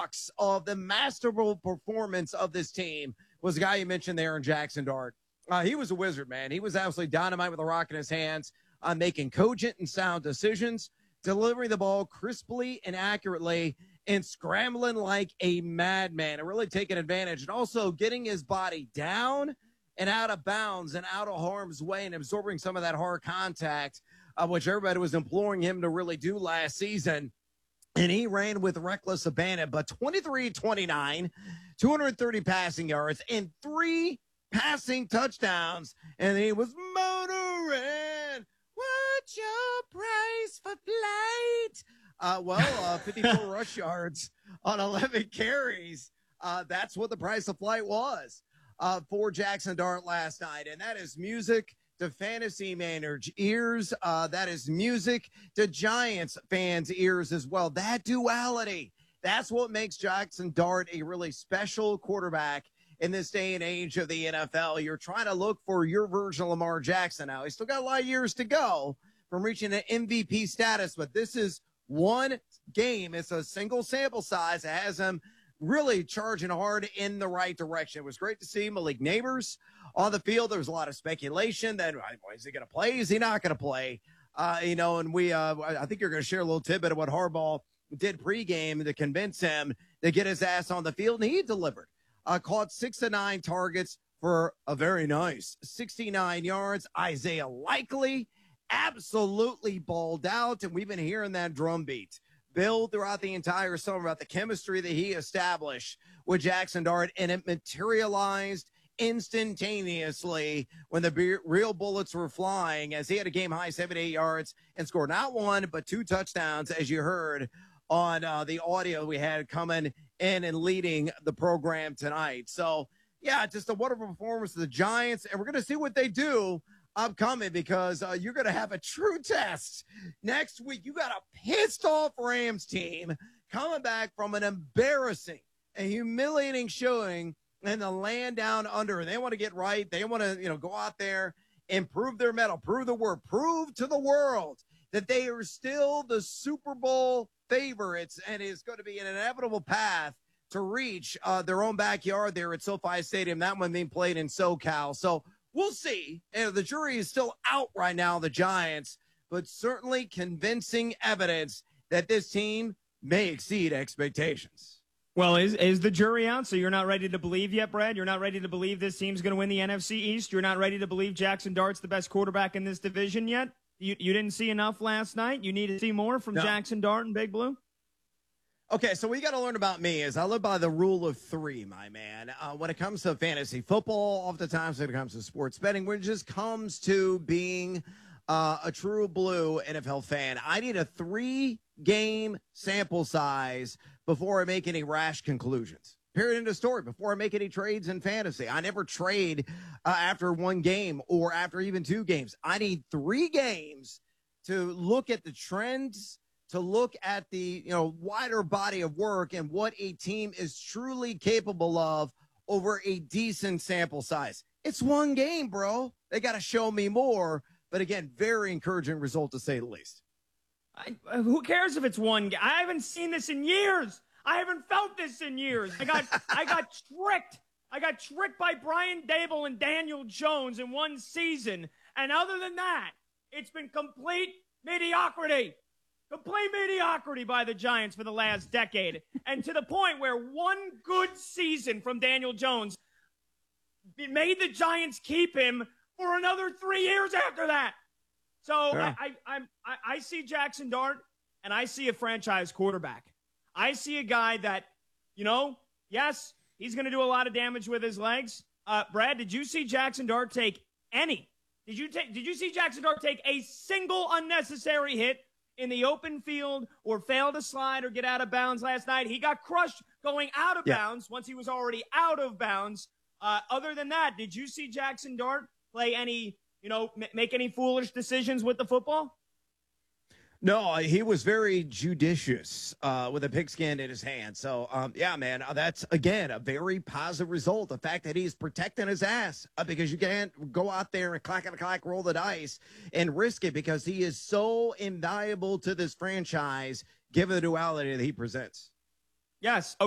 crux of the masterful performance of this team was the guy you mentioned there in Jackson Dart. He was a wizard, man. He was absolutely dynamite with a rock in his hands, making cogent and sound decisions, delivering the ball crisply and accurately, and scrambling like a madman and really taking advantage, and also getting his body down and out of bounds and out of harm's way and absorbing some of that hard contact, which everybody was imploring him to really do last season. And he ran with reckless abandon, but 23-29, 230 passing yards, and 3 passing touchdowns. And he was motoring. What's your price for flight? 54 rush yards on 11 carries. That's what the price of flight was for Jackson Dart last night. And that is music to fantasy managers' ears. That is music to Giants fans' ears as well. That duality, that's what makes Jackson Dart a really special quarterback in this day and age of the NFL. You're trying to look for your version of Lamar Jackson now. He's still got a lot of years to go from reaching an MVP status, but this is one game. It's a single sample size. It has him really charging hard in the right direction. It was great to see Malik Neighbors on the field. There was a lot of speculation that, is he going to play? Is he not going to play? And I think you're going to share a little tidbit of what Harbaugh did pregame to convince him to get his ass on the field, and he delivered. Caught 6 of 9 targets for a very nice 69 yards. Isaiah Likely absolutely balled out, and we've been hearing that drumbeat build throughout the entire summer about the chemistry that he established with Jackson Dart, and it materialized instantaneously when the real bullets were flying, as he had a game-high 78 yards and scored not 1 but 2 touchdowns, as you heard on the audio we had coming in and leading the program tonight. So, yeah, just a wonderful performance of the Giants, and we're going to see what they do upcoming, because you're going to have a true test next week. You got a pissed off Rams team coming back from an embarrassing and humiliating showing in the land down under. And they want to get right. They want to, go out there and prove their mettle, prove the word, prove to the world that they are still the Super Bowl favorites, and is going to be an inevitable path to reach their own backyard there at SoFi Stadium. That one being played in SoCal. So we'll see. The jury is still out right now, the Giants, but certainly convincing evidence that this team may exceed expectations. Well, is the jury out? So you're not ready to believe yet, Brad? You're not ready to believe this team's going to win the NFC East? You're not ready to believe Jackson Dart's the best quarterback in this division yet? You didn't see enough last night? You need to see more from Jackson Dart and Big Blue? Okay, so what you got to learn about me is I live by the rule of 3, my man. When it comes to fantasy football, oftentimes when it comes to sports betting, when it just comes to being a true blue NFL fan, I need a 3-game sample size before I make any rash conclusions. Period, end of story. Before I make any trades in fantasy, I never trade after 1 game or after even 2 games. I need 3 games to look at the trends, to look at the wider body of work and what a team is truly capable of over a decent sample size. It's 1 game, bro. They got to show me more. But again, very encouraging result to say the least. Who cares if it's 1 game? I haven't seen this in years. I haven't felt this in years. I got tricked. I got tricked by Brian Dable and Daniel Jones in 1 season. And other than that, it's been complete mediocrity. Complete mediocrity by the Giants for the last decade. And to the point where 1 good season from Daniel Jones made the Giants keep him for another 3 years after that. So yeah. I see Jackson Dart, and I see a franchise quarterback. I see a guy that, yes, he's going to do a lot of damage with his legs. Brad, did you see Jackson Dart take any? Did you see Jackson Dart take a single unnecessary hit in the open field or fail to slide or get out of bounds last night? He got crushed going out of bounds once he was already out of bounds. Other than that, did you see Jackson Dart play any, make any foolish decisions with the football? No, he was very judicious with a pigskin in his hand. So, man, that's, again, a very positive result. The fact that he's protecting his ass because you can't go out there and clack, roll the dice and risk it, because he is so invaluable to this franchise given the duality that he presents. Yes.